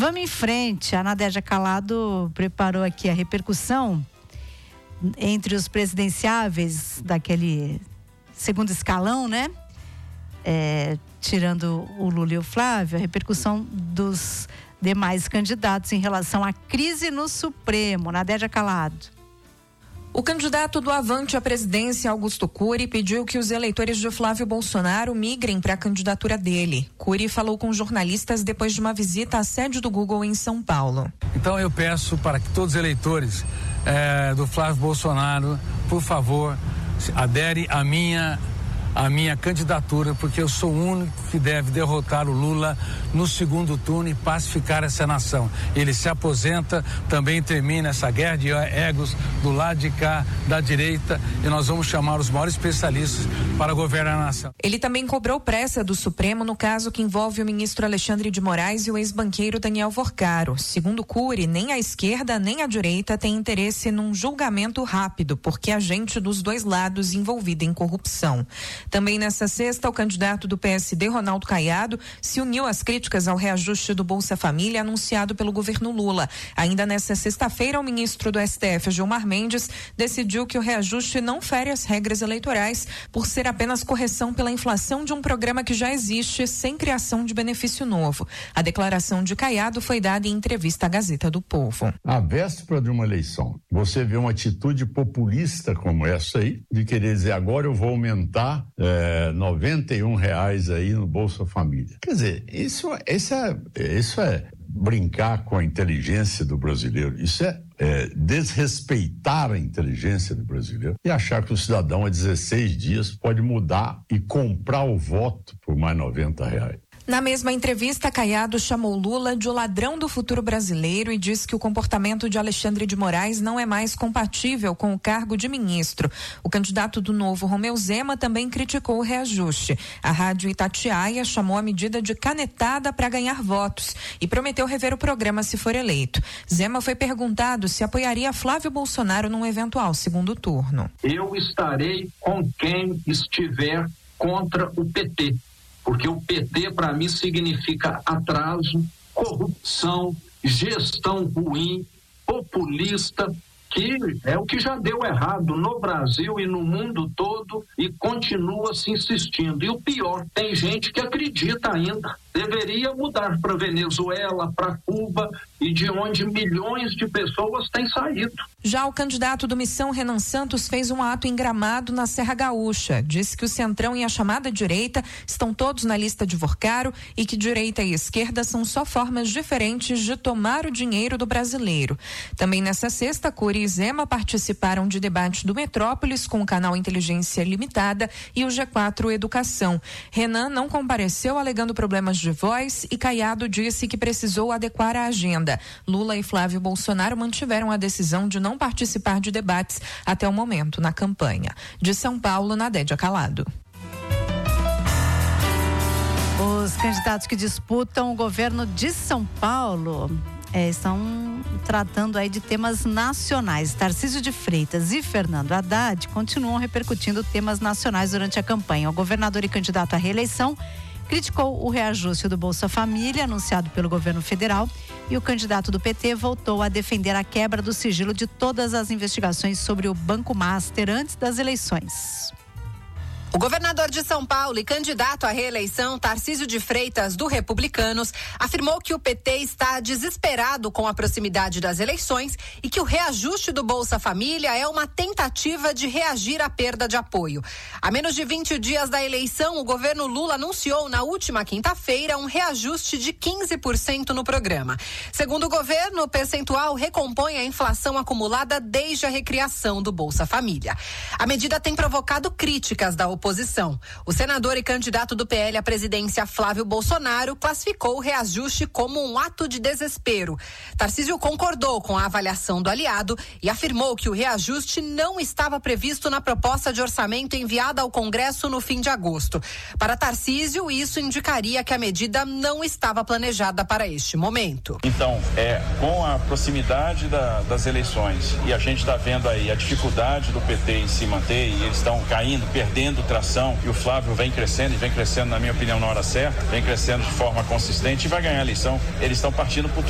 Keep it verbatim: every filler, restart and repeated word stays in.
Vamos em frente. A Nadégia Calado preparou aqui a repercussão entre os presidenciáveis daquele segundo escalão, né? É, tirando o Lula e o Flávio, a repercussão dos demais candidatos em relação à crise no Supremo. Nadégia Calado. O candidato do Avante à presidência, Augusto Cury, pediu que os eleitores de Flávio Bolsonaro migrem para a candidatura dele. Cury falou com jornalistas depois de uma visita à sede do Google em São Paulo. Então eu peço para que todos os eleitores eh, do Flávio Bolsonaro, por favor, aderem à minha a minha candidatura, porque eu sou o único que deve derrotar o Lula no segundo turno e pacificar essa nação. Ele se aposenta, também termina essa guerra de egos do lado de cá, da direita, e nós vamos chamar os maiores especialistas para governar a nação. Ele também cobrou pressa do Supremo no caso que envolve o ministro Alexandre de Moraes e o ex-banqueiro Daniel Vorcaro. Segundo Cury, nem a esquerda nem a direita tem interesse num julgamento rápido, porque há gente dos dois lados envolvida em corrupção. Também nessa sexta, o candidato do P S D, Ronaldo Caiado, se uniu às críticas ao reajuste do Bolsa Família anunciado pelo governo Lula. Ainda nessa sexta-feira, o ministro do S T F, Gilmar Mendes, decidiu que o reajuste não fere as regras eleitorais por ser apenas correção pela inflação de um programa que já existe sem criação de benefício novo. A declaração de Caiado foi dada em entrevista à Gazeta do Povo. À véspera de uma eleição, você vê uma atitude populista como essa aí, de querer dizer agora eu vou aumentar É, noventa e um reais aí no Bolsa Família. Quer dizer, isso, isso, é, isso é brincar com a inteligência do brasileiro. Isso é, é desrespeitar a inteligência do brasileiro e achar que o cidadão a dezesseis dias pode mudar e comprar o voto por mais noventa reais. Na mesma entrevista, Caiado chamou Lula de o ladrão do futuro brasileiro e disse que o comportamento de Alexandre de Moraes não é mais compatível com o cargo de ministro. O candidato do Novo, Romeu Zema, também criticou o reajuste. A rádio Itatiaia chamou a medida de canetada para ganhar votos e prometeu rever o programa se for eleito. Zema foi perguntado se apoiaria Flávio Bolsonaro num eventual segundo turno. Eu estarei com quem estiver contra o P T. Porque o P T, para mim, significa atraso, corrupção, gestão ruim, populista, que é o que já deu errado no Brasil e no mundo todo e continua se insistindo. E o pior, tem gente que acredita ainda. Deveria mudar para Venezuela, para Cuba e de onde milhões de pessoas têm saído. Já o candidato do Missão, Renan Santos, fez um ato em Gramado, na Serra Gaúcha. Disse que o Centrão e a chamada direita estão todos na lista de Vorcaro e que direita e esquerda são só formas diferentes de tomar o dinheiro do brasileiro. Também nessa sexta, Cury e Zema participaram de debate do Metrópolis com o canal Inteligência Limitada e o G quatro Educação. Renan não compareceu alegando problemas de voz e Caiado disse que precisou adequar a agenda. Lula e Flávio Bolsonaro mantiveram a decisão de não participar de debates até o momento na campanha. De São Paulo, Nadégia Calado. Os candidatos que disputam o governo de São Paulo é, estão tratando aí de temas nacionais. Tarcísio de Freitas e Fernando Haddad continuam repercutindo temas nacionais durante a campanha. O governador e candidato à reeleição criticou o reajuste do Bolsa Família anunciado pelo governo federal e o candidato do P T voltou a defender a quebra do sigilo de todas as investigações sobre o Banco Master antes das eleições. O governador de São Paulo e candidato à reeleição, Tarcísio de Freitas, do Republicanos, afirmou que o P T está desesperado com a proximidade das eleições e que o reajuste do Bolsa Família é uma tentativa de reagir à perda de apoio. A menos de vinte dias da eleição, o governo Lula anunciou na última quinta-feira um reajuste de quinze por cento no programa. Segundo o governo, o percentual recompõe a inflação acumulada desde a recriação do Bolsa Família. A medida tem provocado críticas da oposição. Oposição. O senador e candidato do P L à presidência, Flávio Bolsonaro, classificou o reajuste como um ato de desespero. Tarcísio concordou com a avaliação do aliado e afirmou que o reajuste não estava previsto na proposta de orçamento enviada ao Congresso no fim de agosto. Para Tarcísio, isso indicaria que a medida não estava planejada para este momento. Então, é, com a proximidade da, das eleições e a gente está vendo aí a dificuldade do P T em se manter e eles estão caindo, perdendo tração e o Flávio vem crescendo e vem crescendo, na minha opinião, na hora certa, vem crescendo de forma consistente e vai ganhar a eleição. Eles estão partindo por